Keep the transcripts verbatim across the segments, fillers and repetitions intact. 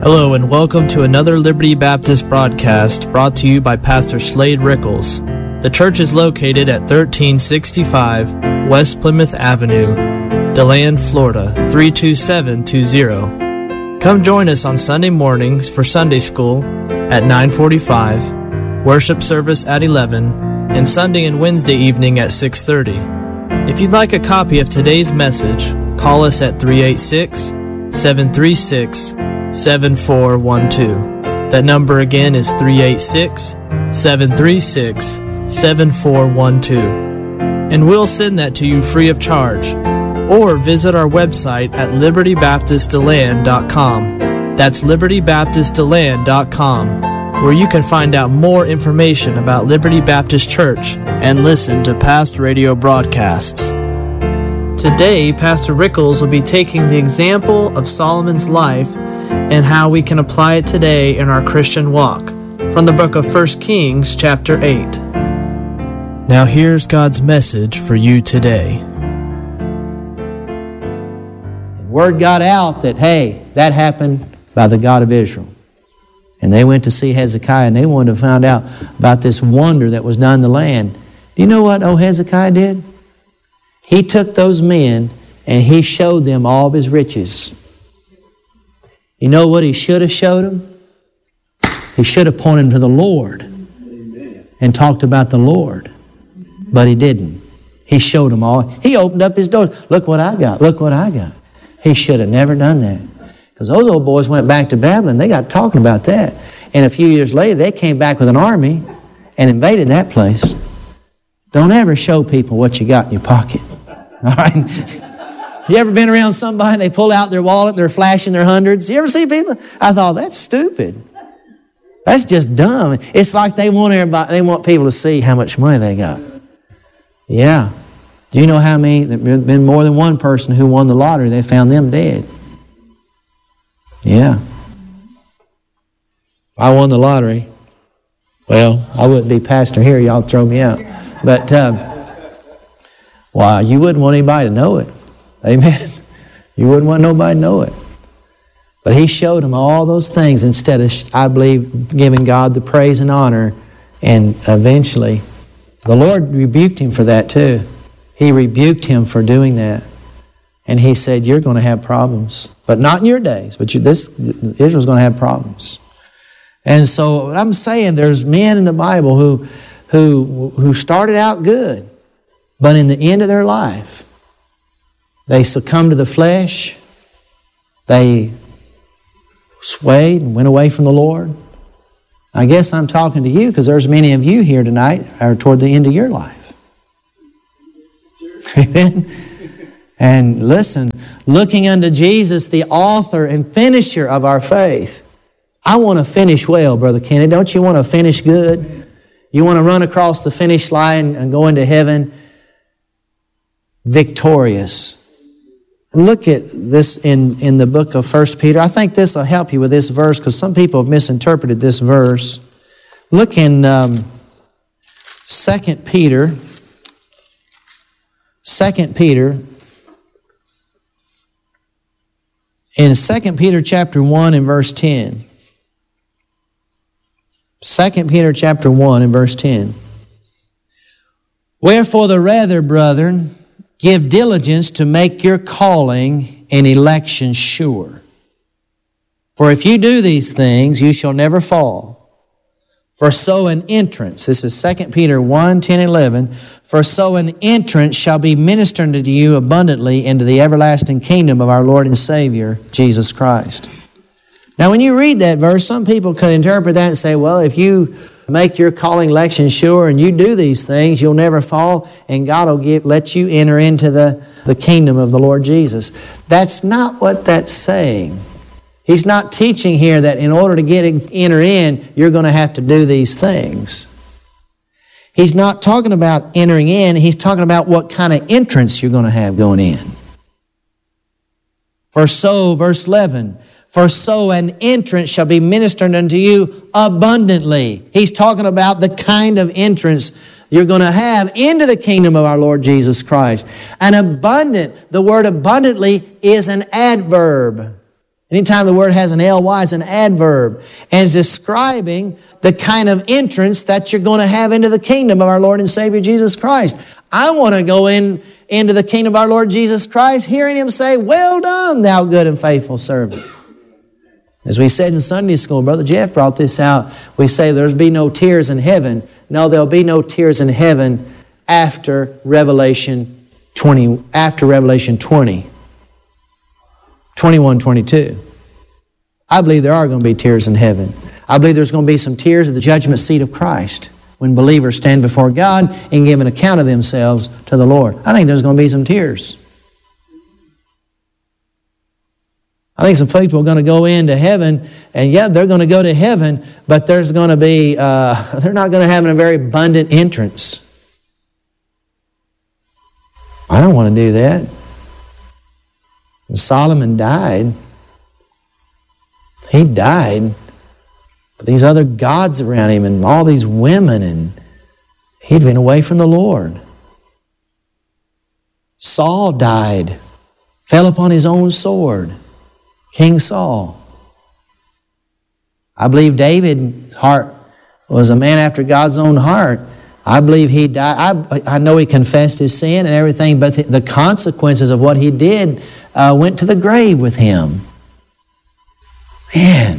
Hello and welcome to another Liberty Baptist broadcast brought to you by Pastor Slade Rickles. The church is located at thirteen sixty-five West Plymouth Avenue, DeLand, Florida, three two seven two zero. Come join us on Sunday mornings for Sunday school at nine forty-five, worship service at eleven, and Sunday and Wednesday evening at six thirty. If you'd like a copy of today's message, call us at three eight six, seven three six, seven four one two. That number again is three eight six, seven three six, seven four one two. And we'll send that to you free of charge. Or visit our website at liberty baptist deland dot com. That's liberty baptist deland dot com, where you can find out more information about Liberty Baptist Church and listen to past radio broadcasts. Today, Pastor Rickles will be taking the example of Solomon's life and how we can apply it today in our Christian walk, from the book of First Kings, chapter eight. Now here's God's message for you today. Word got out that, hey, that happened by the God of Israel. And they went to see Hezekiah, and they wanted to find out about this wonder that was done in the land. Do you know what old Hezekiah did? He took those men, and he showed them all of his riches. You know what he should have showed them? He should have pointed them to the Lord and talked about the Lord. But he didn't. He showed them all. He opened up his doors. Look what I got. Look what I got. He should have never done that. Because those old boys went back to Babylon. They got talking about that. And a few years later, they came back with an army and invaded that place. Don't ever show people what you got in your pocket. All right? You ever been around somebody and they pull out their wallet, they're flashing their hundreds? You ever see people? I thought, that's stupid. That's just dumb. It's like they want everybody, they want people to see how much money they got. Yeah. Do you know how many, there's been more than one person who won the lottery, they found them dead. Yeah. If I won the lottery, well, I wouldn't be pastor here, y'all throw me out. But, um, well, you wouldn't want anybody to know it. Amen. You wouldn't want nobody to know it. But he showed them all those things instead of, I believe, giving God the praise and honor. And eventually, the Lord rebuked him for that too. He rebuked him for doing that. And he said, you're going to have problems. But not in your days. But you, this Israel's going to have problems. And so I'm saying there's men in the Bible who, who, who started out good. But in the end of their life, they succumbed to the flesh. They swayed and went away from the Lord. I guess I'm talking to you because there's many of you here tonight are toward the end of your life. Amen. And listen, looking unto Jesus, the author and finisher of our faith. I want to finish well, Brother Kenny. Don't you want to finish good? You want to run across the finish line and go into heaven victorious. Look at this in, in the book of First Peter. I think this will help you with this verse because some people have misinterpreted this verse. Look in um, Second Peter. Second Peter. In Second Peter chapter one and verse ten. Second Peter chapter one and verse ten. Wherefore the rather, brethren, give diligence to make your calling and election sure. For if you do these things, you shall never fall. For so an entrance, this is Second Peter one, ten, eleven, for so an entrance shall be ministered unto you abundantly into the everlasting kingdom of our Lord and Savior, Jesus Christ. Now when you read that verse, some people could interpret that and say, well, if you make your calling election sure and you do these things, you'll never fall and God will give, let you enter into the, the kingdom of the Lord Jesus. That's not what that's saying. He's not teaching here that in order to get enter in, you're going to have to do these things. He's not talking about entering in. He's talking about what kind of entrance you're going to have going in. For so, verse eleven, for so an entrance shall be ministered unto you abundantly. He's talking about the kind of entrance you're going to have into the kingdom of our Lord Jesus Christ. An abundant, the word abundantly is an adverb. Anytime the word has an ly, it's an adverb. And it's describing the kind of entrance that you're going to have into the kingdom of our Lord and Savior Jesus Christ. I want to go in into the kingdom of our Lord Jesus Christ, hearing Him say, well done, thou good and faithful servant. As we said in Sunday school, Brother Jeff brought this out. We say there's be no tears in heaven. No, there'll be no tears in heaven after Revelation twenty, after Revelation twenty. twenty-one, twenty-two. I believe there are going to be tears in heaven. I believe there's going to be some tears at the judgment seat of Christ when believers stand before God and give an account of themselves to the Lord. I think there's going to be some tears. I think some people are going to go into heaven, and yeah, they're going to go to heaven, but there's going to be, uh, they're not going to have a very abundant entrance. I don't want to do that. When Solomon died, he died, but these other gods around him and all these women, and he'd been away from the Lord. Saul died, fell upon his own sword. King Saul. I believe David's heart was a man after God's own heart. I believe he died. I, I know he confessed his sin and everything, but the, the consequences of what he did uh, went to the grave with him. Man.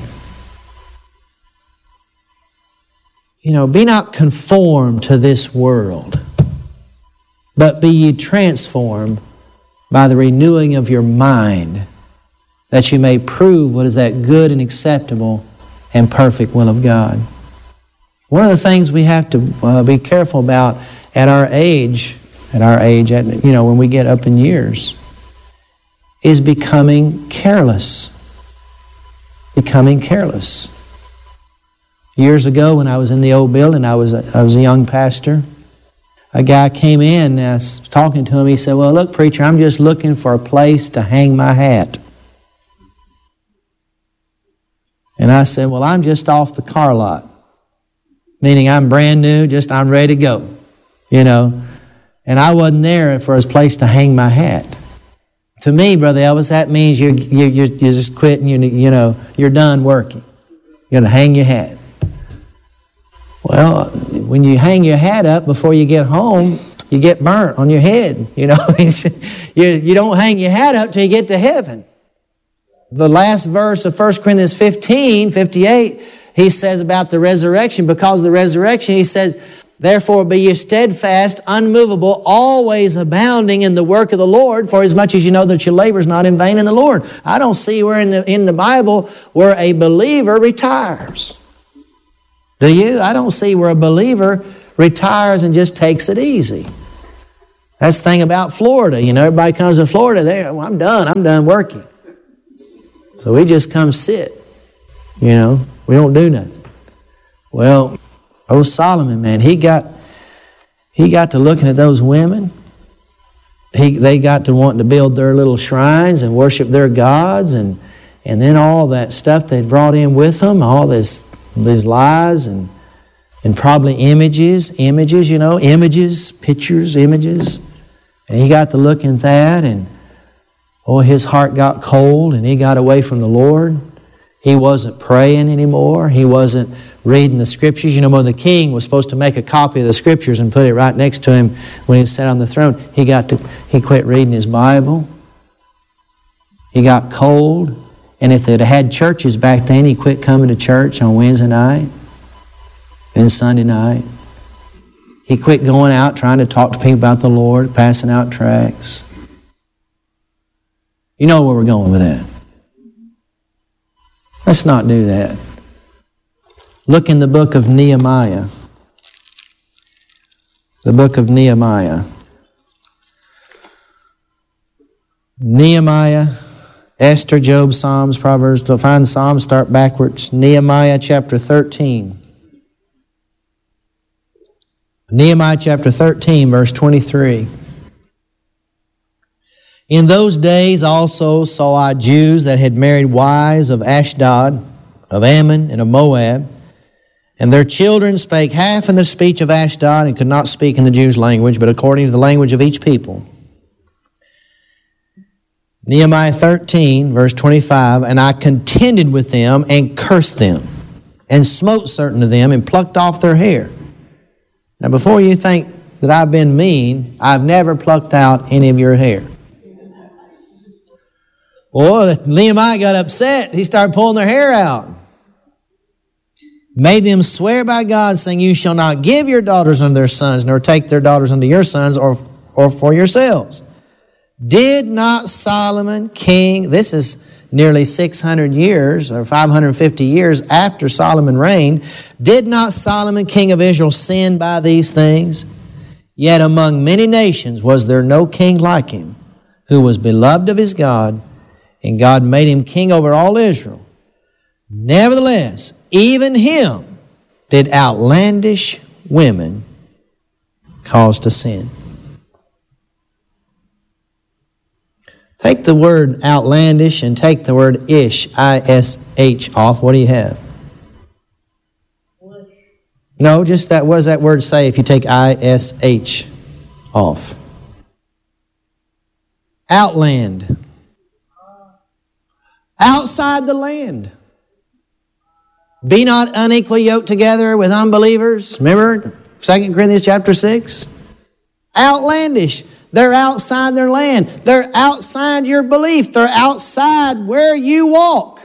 You know, be not conformed to this world, but be ye transformed by the renewing of your mind, that you may prove what is that good and acceptable and perfect will of God. One of the things we have to uh, be careful about at our age, at our age, at, you know, when we get up in years, is becoming careless. Becoming careless. Years ago, when I was in the old building, I was a, I was a young pastor. A guy came in, and I was talking to him. He said, "Well, look, preacher, I'm just looking for a place to hang my hat." And I said, "Well, I'm just off the car lot." Meaning I'm brand new, just I'm ready to go. You know. And I wasn't there for his place to hang my hat. To me, Brother Elvis, that means you're, you're, you're just quitting, you, you know, you're done working. You're going to hang your hat. Well, when you hang your hat up before you get home, you get burnt on your head. You know, you, you don't hang your hat up till you get to heaven. The last verse of First Corinthians fifteen, fifty-eight, he says about the resurrection, because of the resurrection, he says, "Therefore be ye steadfast, unmovable, always abounding in the work of the Lord, for as much as you know that your labor is not in vain in the Lord." I don't see where in the, in the Bible where a believer retires. Do you? I don't see where a believer retires and just takes it easy. That's the thing about Florida. You know, everybody comes to Florida, there, well, I'm done, I'm done working. So we just come sit, you know, we don't do nothing. Well, oh, Solomon, man, he got he got to looking at those women. He they got to wanting to build their little shrines and worship their gods, and and then all that stuff they brought in with them, all this these lies and and probably images, images, you know, images, pictures, images. And he got to looking at that, and oh, his heart got cold and he got away from the Lord. He wasn't praying anymore. He wasn't reading the Scriptures. You know, when the king was supposed to make a copy of the Scriptures and put it right next to him when he was sat on the throne, he got to he quit reading his Bible. He got cold. And if they'd had churches back then, he quit coming to church on Wednesday night and Sunday night. He quit going out trying to talk to people about the Lord, passing out tracts. You know where we're going with that. Let's not do that. Look in the book of Nehemiah. The book of Nehemiah. Nehemiah, Esther, Job, Psalms, Proverbs. To find Psalms, start backwards. Nehemiah chapter thirteen. Nehemiah chapter thirteen, verse twenty-three. "In those days also saw I Jews that had married wives of Ashdod, of Ammon, and of Moab, and their children spake half in the speech of Ashdod, and could not speak in the Jews' language, but according to the language of each people. Nehemiah thirteen, verse twenty-five, and I contended with them and cursed them and smote certain of them and plucked off their hair. Now, before you think that I've been mean, I've never plucked out any of your hair. Well, Nehemiah got upset. He started pulling their hair out. Made them swear by God, saying, you shall not give your daughters unto their sons, nor take their daughters unto your sons, or, or for yourselves. Did not Solomon, king, this is nearly six hundred years, or five hundred fifty years after Solomon reigned, did not Solomon, king of Israel, sin by these things? Yet among many nations was there no king like him, who was beloved of his God, and God made him king over all Israel. Nevertheless, even him did outlandish women cause to sin. Take the word outlandish and take the word ish, I S H, off. What do you have? No, just that. What does that word say if you take I S H off? Outland. Outside the land. Be not unequally yoked together with unbelievers. Remember Second Corinthians chapter six? Outlandish. They're outside their land. They're outside your belief. They're outside where you walk.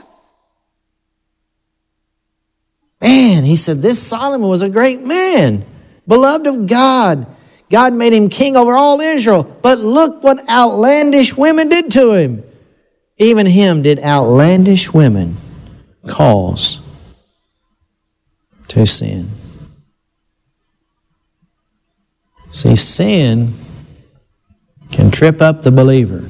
Man, he said, this Solomon was a great man, beloved of God. God made him king over all Israel. But look what outlandish women did to him. Even him did outlandish women cause to sin. See, sin can trip up the believer.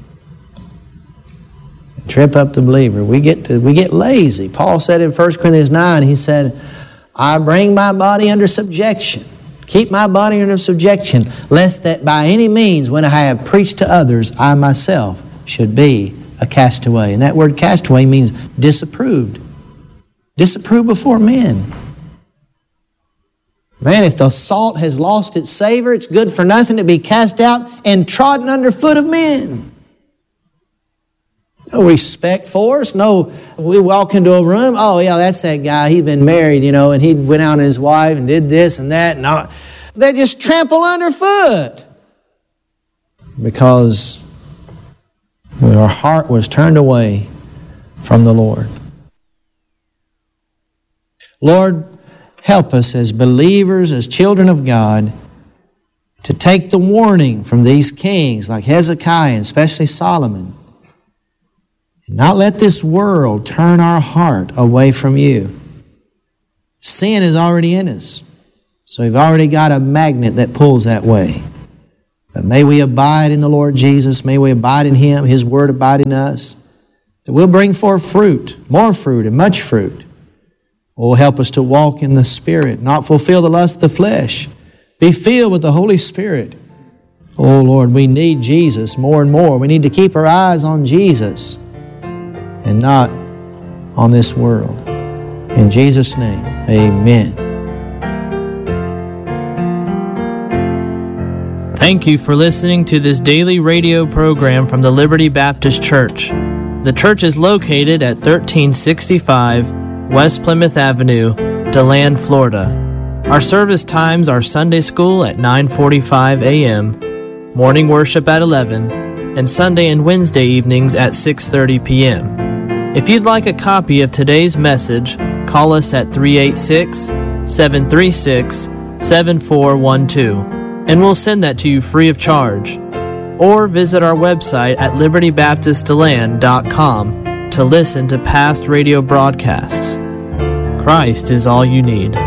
Trip up the believer. We get to, we get lazy. Paul said in First Corinthians nine, he said, I bring my body under subjection. Keep my body under subjection, lest that by any means, when I have preached to others, I myself should be a castaway. And that word castaway means disapproved. Disapproved before men. Man, if the salt has lost its savor, it's good for nothing to be cast out and trodden under foot of men. No respect for us. No, we walk into a room, oh yeah, that's that guy. He'd been married, you know, and he went out with his wife and did this and that. And all. They just trample underfoot because our heart was turned away from the Lord. Lord, help us as believers, as children of God, to take the warning from these kings like Hezekiah and especially Solomon, and not let this world turn our heart away from you. Sin is already in us, so we've already got a magnet that pulls that way. But may we abide in the Lord Jesus. May we abide in Him, His Word abide in us, that we'll bring forth fruit, more fruit and much fruit. Oh, help us to walk in the Spirit, not fulfill the lust of the flesh. Be filled with the Holy Spirit. Oh, Lord, we need Jesus more and more. We need to keep our eyes on Jesus and not on this world. In Jesus' name, amen. Thank you for listening to this daily radio program from the Liberty Baptist Church. The church is located at thirteen sixty-five West Plymouth Avenue, DeLand, Florida. Our service times are Sunday school at nine forty-five a.m., morning worship at eleven, and Sunday and Wednesday evenings at six thirty p.m. If you'd like a copy of today's message, call us at three eight six, seven three six, seven four one two, and we'll send that to you free of charge. Or visit our website at liberty baptist deland dot com to listen to past radio broadcasts. Christ is all you need.